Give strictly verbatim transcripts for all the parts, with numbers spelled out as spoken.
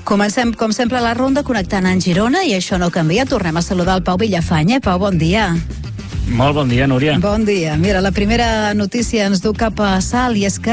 Comencem, com sempre, la ronda connectant en Girona i això no canvia. Tornem a saludar el Pau Villafany. Pau, bon dia. Molt bon dia, Núria. Bon dia. Mira, la primera notícia ens du cap a Salt i és que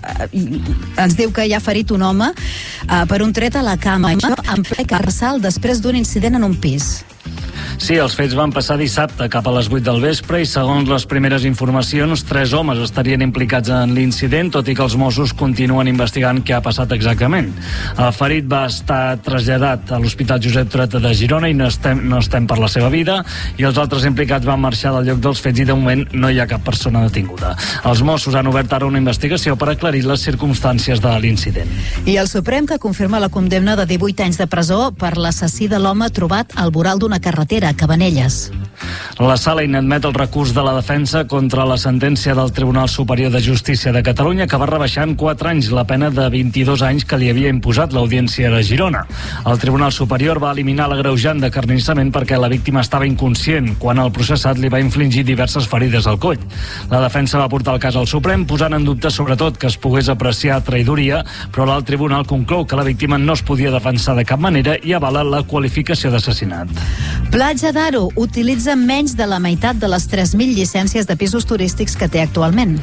ens diu que hi ha ferit un home uh, per un tret a la cama en ple Salt després d'un incident en un pis. Sí, els fets van passar dissabte cap a les vuit del vespre i segons les primeres informacions, tres homes estarien implicats en l'incident, tot i que els Mossos continuen investigant què ha passat exactament. El ferit va estar traslladat a l'Hospital Josep Trueta de Girona i no estem, no estem per la seva vida, i els altres implicats van marxar del lloc dels fets i de moment no hi ha cap persona detinguda. Els Mossos han obert ara una investigació per aclarir les circumstàncies de l'incident. I el Suprem, que confirma la condemna de divuit anys de presó per l'assassí de l'home trobat al voral d'una carretera a Cabanelles. La Sala inadmet el recurs de la defensa contra la sentència del Tribunal Superior de Justícia de Catalunya, que va rebaixar en quatre anys la pena de vint-i-dos anys que li havia imposat l'Audiència de Girona. El Tribunal Superior va eliminar l'agreujant de carnissament perquè la víctima estava inconscient quan el processat li va infligir diverses ferides al coll. La defensa va portar el cas al Suprem, posant en dubte sobretot que es pogués apreciar traïdoria, però l'alt tribunal conclou que la víctima no es podia defensar de cap manera i avala la qualificació d'assassinat. Platja d'Aro utilitza menys de la meitat de les tres mil llicències de pisos turístics que té actualment.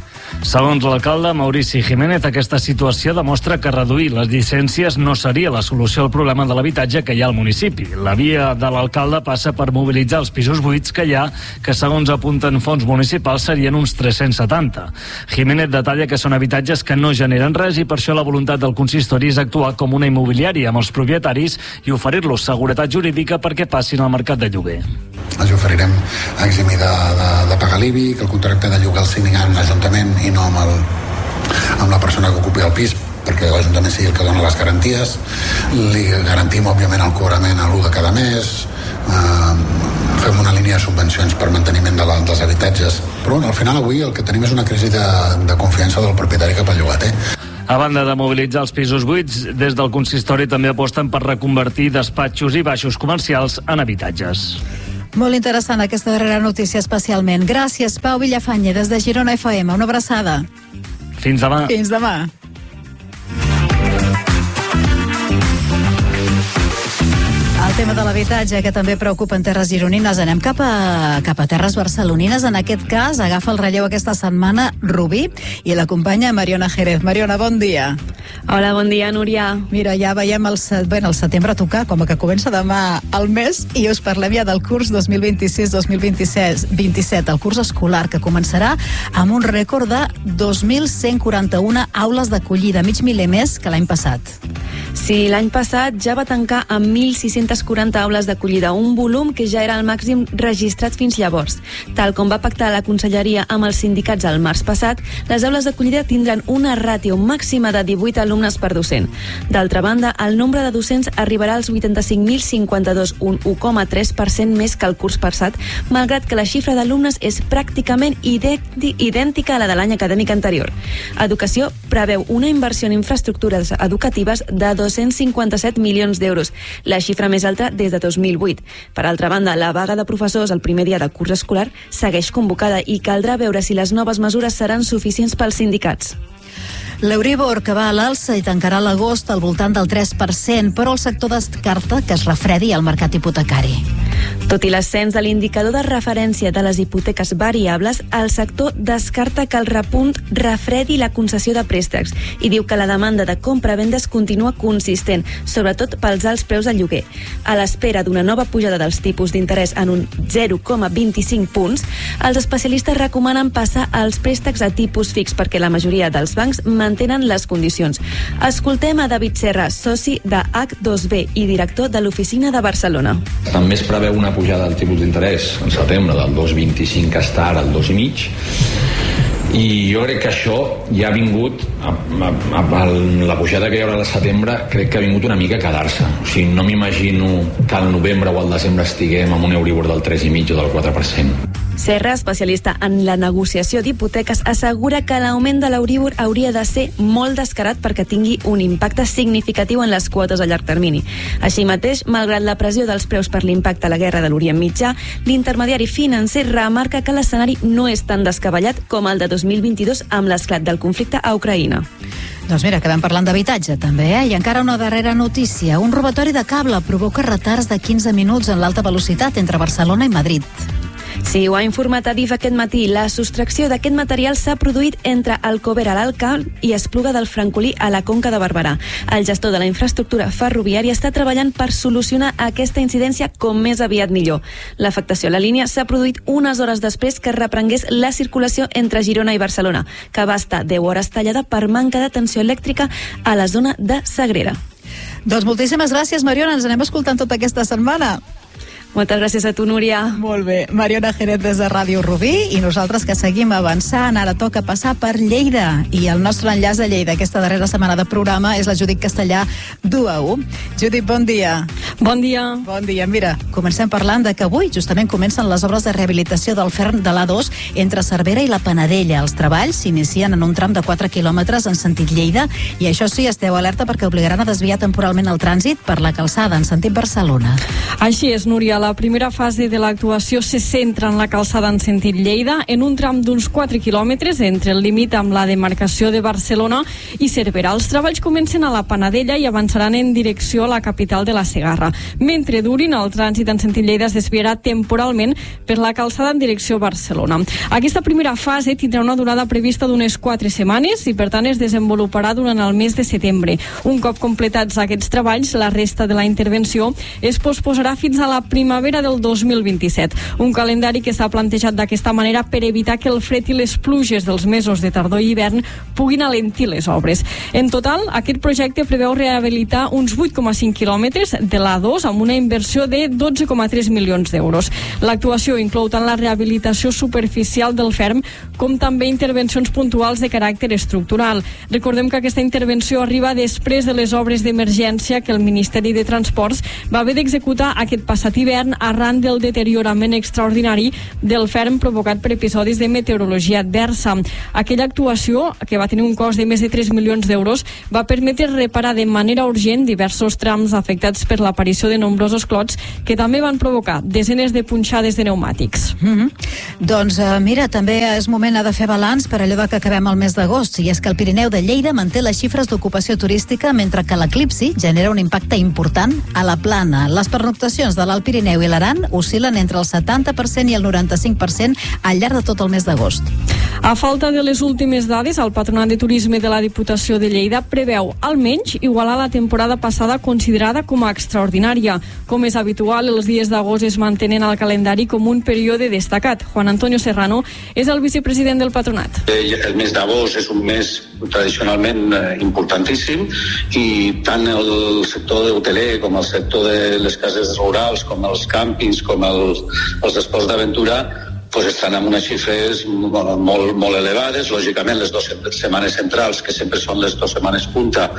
Segons l'alcalde Maurici Jiménez, aquesta situació demostra que reduir les llicències no seria la solució al problema de l'habitatge que hi ha al municipi. La via de l'alcalde passa per mobilitzar els pisos buits que hi ha, que segons apunten fons municipals serien uns tres-cents setanta. Jiménez detalla que són habitatges que no generen res i per això la voluntat del consistori és actuar com una immobiliària amb els propietaris i oferir-los seguretat jurídica perquè passin al mercat de lloguer. Els oferirem eximir de, de, de pagar l'I B I, que el contracte de lloguer el signi amb l'Ajuntament i no amb, el, amb la persona que ocupi el pis, perquè l'Ajuntament sigui el que dona les garanties. Li garantim, òbviament, el cobrament a l'u de cada mes, eh, fem una línia de subvencions per manteniment de la, dels habitatges. Però bueno, al final avui el que tenim és una crisi de, de confiança del propietari cap al llogater. A banda de mobilitzar els pisos buits, des del consistori també aposten per reconvertir despatxos i baixos comercials en habitatges. Molt interessant aquesta darrera notícia especialment. Gràcies, Pau Villafany, des de Girona F M. Una abraçada. Fins demà. Fins demà. El tema de l'habitatge, que també preocupa en terres gironines. Anem cap a, cap a terres barcelonines. En aquest cas, agafa el relleu aquesta setmana Rubí i l'acompanya Mariona Jerez. Mariona, bon dia. Hola, bon dia, Núria. Mira, ja veiem el, bueno, el setembre a tocar, com que comença demà el mes, i us parlem ja del curs dos mil vint-i-sis dos mil vint-i-set, el curs escolar, que començarà amb un rècord de dos mil cent quaranta-una aules d'acollida, mig miler més que l'any passat. Sí, l'any passat ja va tancar amb mil sis-cents quaranta aules d'acollida, un volum que ja era el màxim registrat fins llavors. Tal com va pactar la Conselleria amb els sindicats el març passat, les aules d'acollida tindran una ràtio màxima de divuit alumnes per docent. D'altra banda, el nombre de docents arribarà als vuitanta-cinc mil cinquanta-dos, un u coma tres per cent més que el curs passat, malgrat que la xifra d'alumnes és pràcticament idèntica a la de l'any acadèmic anterior. Educació preveu una inversió en infraestructures educatives de dos-cents cinquanta-set milions d'euros, la xifra més alta des de dos mil vuit. Per altra banda, la vaga de professors el primer dia de curs escolar segueix convocada i caldrà veure si les noves mesures seran suficients pels sindicats. L'Euribor, que va a l'alça i tancarà l'agost al voltant del tres per cent, però el sector descarta que es refredi el mercat hipotecari. Tot i l'ascens de l'indicador de referència de les hipoteques variables, el sector descarta que el repunt refredi la concessió de préstecs i diu que la demanda de compra-vendes continua consistent, sobretot pels alts preus del lloguer. A l'espera d'una nova pujada dels tipus d'interès en un zero coma vint-i-cinc punts, els especialistes recomanen passar als préstecs a tipus fix perquè la majoria dels bancs mantenen les condicions. Escoltem a David Serra, soci de hac dos be i director de l'oficina de Barcelona. També es preveu una pujada del tipus d'interès en setembre del dos coma vint-i-cinc que està ara al dos coma cinc, i jo crec que això ja ha vingut a, a, a, a la pujada que hi haurà al setembre, crec que ha vingut una mica a quedar-se. O sigui, no m'imagino que al novembre o al desembre estiguem amb un Euribor del tres coma cinc o del quatre per cent. Serra, especialista en la negociació d'hipoteques, assegura que l'augment de l'Euríbor hauria de ser molt descarat perquè tingui un impacte significatiu en les quotes a llarg termini. Així mateix, malgrat la pressió dels preus per l'impacte a la guerra de l'Orient Mitjà, l'intermediari financer remarca que l'escenari no és tan descabellat com el de dos mil vint-i-dos amb l'esclat del conflicte a Ucraïna. Doncs mira, acabem parlant d'habitatge també, eh? I encara una darrera notícia. Un robatori de cable provoca retards de quinze minuts en l'alta velocitat entre Barcelona i Madrid. Sí, ho ha informat Adif aquest matí. La sostracció d'aquest material s'ha produït entre Alcover a l'Alcalp i Espluga del Francolí a la Conca de Barberà. El gestor de la infraestructura ferroviària està treballant per solucionar aquesta incidència com més aviat millor. L'afectació a la línia s'ha produït unes hores després que reprengués la circulació entre Girona i Barcelona, que va estar deu hores tallada per manca de tensió elèctrica a la zona de Sagrera. Doncs moltíssimes gràcies, Mariona. Ens anem escoltant tota aquesta setmana. Moltes gràcies a tu, Núria. Molt bé. Mariona Jerez des de Ràdio Rubí i nosaltres que seguim avançant. Ara toca passar per Lleida i el nostre enllaç a Lleida aquesta darrera setmana de programa és la Judit Castellà d'u a u. Judit, bon dia. Bon dia. Bon dia. Mira, comencem parlant de que avui justament comencen les obres de rehabilitació del ferm de l'A dos entre Cervera i la Panadella. Els treballs s'inicien en un tram de quatre quilòmetres en sentit Lleida i això sí, esteu alerta perquè obligaran a desviar temporalment el trànsit per la calçada en sentit Barcelona. Així és, Núria. La primera fase de l'actuació se centra en la calçada en sentit Lleida, en un tram d'uns quatre quilòmetres entre el límit amb la demarcació de Barcelona i Cervera. Els treballs comencen a la Panadella i avançaran en direcció a la capital de la Segarra. Mentre durin, el trànsit en sentit Lleida es desviarà temporalment per la calçada en direcció a Barcelona. Aquesta primera fase tindrà una durada prevista d'unes quatre setmanes i, per tant, es desenvoluparà durant el mes de setembre. Un cop completats aquests treballs, la resta de la intervenció es posposarà fins a la primavera del dos mil vint-i-set. Un calendari que s'ha plantejat d'aquesta manera per evitar que el fred i les pluges dels mesos de tardor i hivern puguin alentir les obres. En total, aquest projecte preveu rehabilitar uns vuit coma cinc quilòmetres de l'A dos amb una inversió de dotze coma tres milions d'euros. L'actuació inclou tant la rehabilitació superficial del ferm com també intervencions puntuals de caràcter estructural. Recordem que aquesta intervenció arriba després de les obres d'emergència que el Ministeri de Transports va haver d'executar aquest passat hivern arran del deteriorament extraordinari del ferm provocat per episodis de meteorologia adversa. Aquella actuació, que va tenir un cost de més de tres milions d'euros, va permetre reparar de manera urgent diversos trams afectats per l'aparició de nombrosos clots que també van provocar desenes de punxades de pneumàtics. Mm-hmm. Doncs uh, mira, també és moment de fer balanç per allò de que acabem el mes d'agost, i és que el Pirineu de Lleida manté les xifres d'ocupació turística mentre que l'eclipsi genera un impacte important a la plana. Les pernoctacions de l'Alt Pirineu i l'Aran oscil·len entre el setanta per cent i el noranta-cinc per cent al llarg de tot el mes d'agost. A falta de les últimes dades, el Patronat de Turisme de la Diputació de Lleida preveu almenys igualar la temporada passada considerada com a extraordinària. Com és habitual, els dies d'agost es mantenen al calendari com un període destacat. Juan Antonio Serrano és el vicepresident del Patronat. El mes d'agost és un mes tradicionalment importantíssim i tant el sector hoteler com el sector de les cases rurals, com els càmpings, com els, els esports d'aventura, pues estan amb unes xifres molt, molt elevades. Lògicament, les dues setmanes centrals, que sempre són les dues setmanes punta,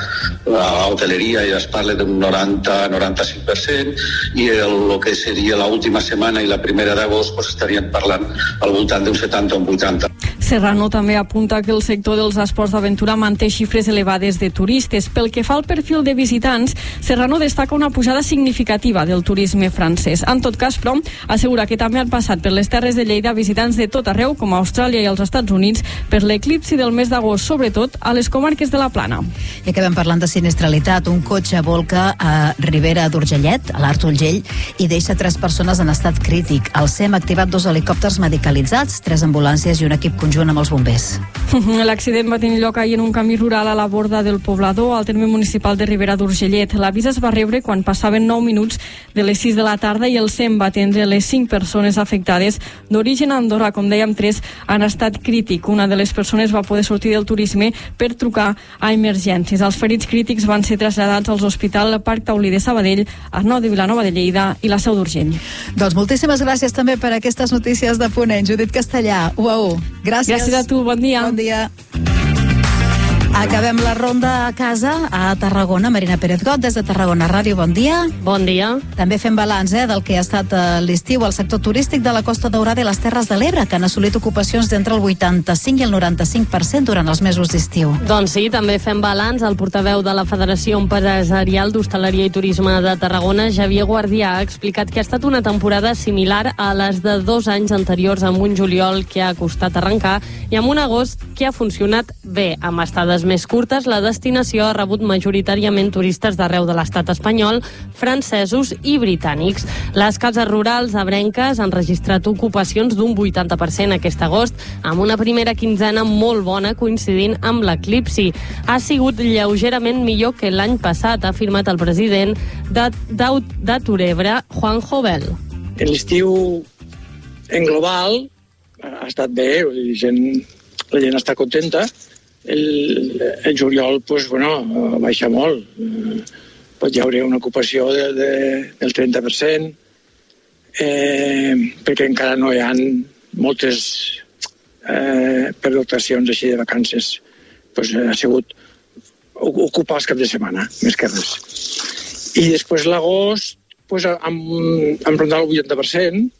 a hoteleria ja es parla d'un noranta a noranta-cinc per cent, i el, el que seria l'última setmana i la primera d'agost pues estaríem parlant al voltant d'un setanta o un vuitanta. Serrano també apunta que el sector dels esports d'aventura manté xifres elevades de turistes. Pel que fa al perfil de visitants, Serrano destaca una pujada significativa del turisme francès. En tot cas, però, assegura que també han passat per les Terres de Lleida visitants de tot arreu, com a Austràlia i els Estats Units, per l'eclipsi del mes d'agost, sobretot a les comarques de la Plana. I acabem parlant de sinistralitat. Un cotxe volca a Ribera d'Urgellet, a l'Art Urgell, i deixa tres persones en estat crític. El S E M ha activat dos helicòpters medicalitzats, tres ambulàncies i un equip conjunt amb els bombers. L'accident va tenir lloc ahir en un camí rural a la borda del poblador, al terme municipal de Ribera d'Urgellet. L'avís es va rebre quan passaven nou minuts de les sis de la tarda i el S E M va atendre les cinc persones afectades d'origen a Andorra. Com dèiem, tres han estat crític. Una de les persones va poder sortir del turisme per trucar a emergències. Els ferits crítics van ser traslladats als hospitals Parc Taulí de Sabadell, Arnau de Vilanova de Lleida i la Seu d'Urgell. Doncs moltíssimes gràcies també per aquestes notícies de Ponent. Judit Castellà, U A U. Gràcies. Gràcies a tu, bon dia. Bon dia. Acabem la ronda a casa a Tarragona. Marina Pérez Got, des de Tarragona Ràdio, bon dia. Bon dia. També fem balanç eh, del que ha estat eh, l'estiu al sector turístic de la Costa Daurada i les Terres de l'Ebre, que han assolit ocupacions d'entre el vuitanta-cinc i el noranta-cinc per cent durant els mesos d'estiu. Doncs sí, també fem balanç. El portaveu de la Federació Empresarial d'Hostaleria i Turisme de Tarragona, Xavier Guardià, ha explicat que ha estat una temporada similar a les de dos anys anteriors, amb un juliol que ha costat arrencar i amb un agost que ha funcionat bé. Amb estades més curtes, la destinació ha rebut majoritàriament turistes d'arreu de l'estat espanyol, francesos i britànics. Les cases rurals ebrenques han registrat ocupacions d'un vuitanta per cent aquest agost, amb una primera quinzena molt bona coincidint amb l'eclipsi. Ha sigut lleugerament millor que l'any passat, ha afirmat el president de, de, de Turebre, Juan Jovel. L'estiu en global ha estat bé, gent, la gent està contenta. El, el juliol pues, bueno, baixa molt. Pues hi hauria una ocupació de, de, del trenta per cent, eh, perquè encara no hi ha moltes eh, pernoctacions així de vacances. Pues, ha sigut ocupar els caps de setmana, més que res. I després l'agost pues, hem, hem rondat el vuitanta per cent,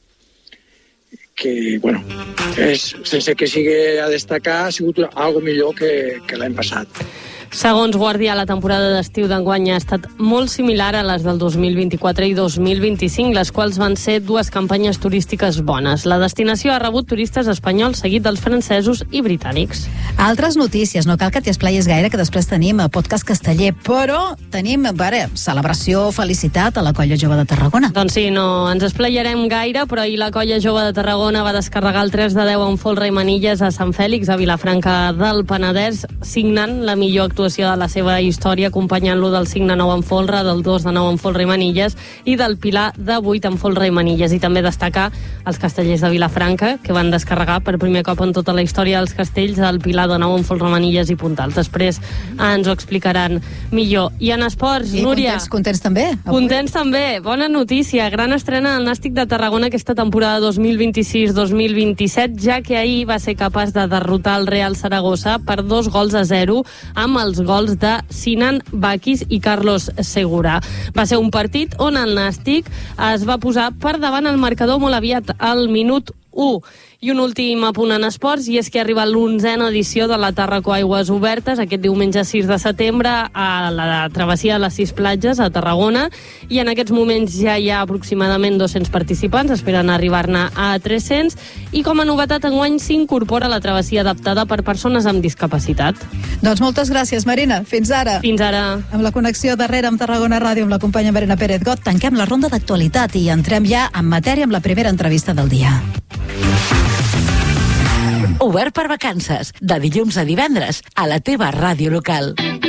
que, bueno, és, sense que sigui a destacar, ha sigut algo millor que, que l'any passat. Segons Guardià, la temporada d'estiu d'enguany ha estat molt similar a les del dos mil vint-i-quatre i dos mil vint-i-cinc, les quals van ser dues campanyes turístiques bones. La destinació ha rebut turistes espanyols seguit dels francesos i britànics. Altres notícies, no cal que t'hi esplayis gaire, que després tenim a Podcast Casteller, però tenim, veure, celebració, felicitat a la Colla Jove de Tarragona. Doncs sí, no ens esplayarem gaire, però ahir la Colla Jove de Tarragona va descarregar el tres de deu en folre i manilles a Sant Fèlix, a Vilafranca del Penedès, signant la millor actuació de la seva història, acompanyant-lo del cinc de nou en folre, del dos de nou en folre i manilles i del Pilar de vuit en folre i manilles. I també destacar els castellers de Vilafranca, que van descarregar per primer cop en tota la història dels castells el Pilar de nou en folre, manilles i puntals. Després ens ho explicaran millor. I en esports, I Núria... contents, contents també. Avui. Contents també. Bona notícia. Gran estrena al Nàstic de Tarragona aquesta temporada dos mil vint-i-sis dos mil vint-i-set, ja que ahir va ser capaç de derrotar el Real Saragossa per dos gols a zero amb els gols de Sinan Bakis i Carlos Segura. Va ser un partit on el Nàstic es va posar per davant el marcador molt aviat, al minut u. I un últim apunt en esports, i és que arriba l'onzena edició de la Tàrraco Aigües Obertes aquest diumenge sis de setembre a la travessia de les sis platges a Tarragona, i en aquests moments ja hi ha aproximadament dos-cents participants, esperen arribar-ne a tres-cents, i com a novetat enguany s'incorpora la travessia adaptada per persones amb discapacitat. Doncs moltes gràcies, Marina. Fins ara. Fins ara. Amb la connexió darrere amb Tarragona Ràdio amb la companya Marina Pérez Got, tanquem la ronda d'actualitat i entrem ja en matèria amb la primera entrevista del dia. Obert per vacances, de dilluns a divendres, a la teva ràdio local.